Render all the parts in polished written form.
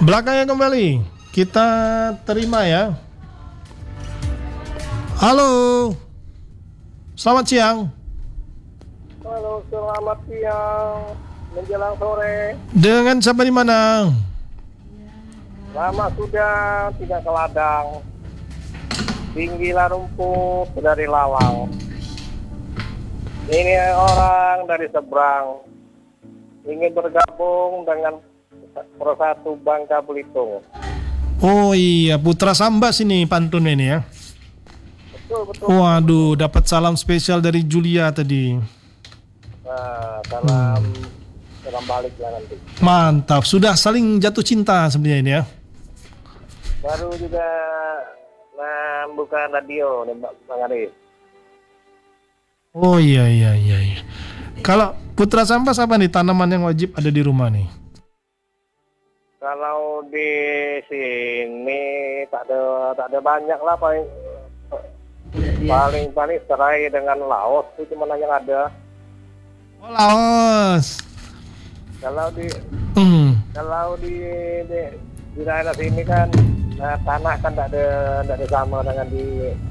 Belakangnya kembali kita terima ya. Halo, selamat siang. Halo, selamat siang menjelang sore. Dengan siapa di mana? Lama sudah tidak ke ladang. Tinggilah rumput dari lawang. Ini orang dari seberang ingin bergabung dengan Persatu Bangka Belitung. Oh iya, Putra Sambas ini pantun ini ya. Betul. Waduh, dapat salam spesial dari Julia tadi. Nah, salam balik lah nanti. Mantap, sudah saling jatuh cinta sebenarnya ini ya. Baru juga buka radio nih Bang Aris. Oh iya. Kalau Putra Sambas apa nih tanaman yang wajib ada di rumah nih? Kalau di sini tak ada banyak lah, paling serai dengan Laos itu cuma yang ada. Oh, Laos. Kalau di daerah sini kan tanah kan tak ada sama dengan di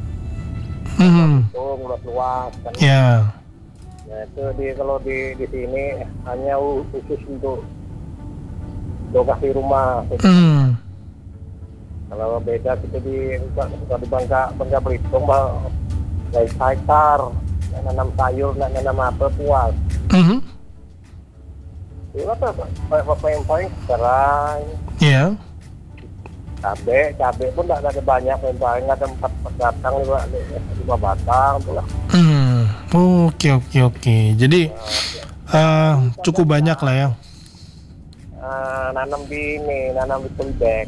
luas kan. Ya. Nah, itu kalau di sini hanya khusus untuk lokasi rumah. Kalau beda kita di Bangka Belitung dari hektar, nanam sayur, nanam apa puas. Itu apa yang serai. Iya. Cabe pun tidak ada banyak, paling ada 4 batang, 5 batang itulah. Oke. Jadi cukup banyak lah ya. Nanam di polybag.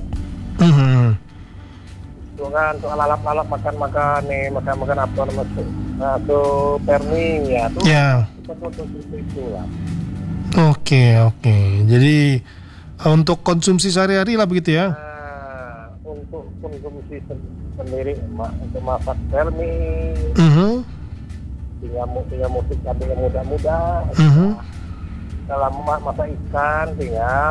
Itu kan untuk lalap makan apa namanya tuh permi ya tuh. Ya. Itu lah. Oke. Jadi untuk konsumsi sehari-hari lah begitu ya. Untuk konsumsi sendiri untuk masak permi. Tinggal musik cabai yang muda-muda. Kalau masak ikan tinggal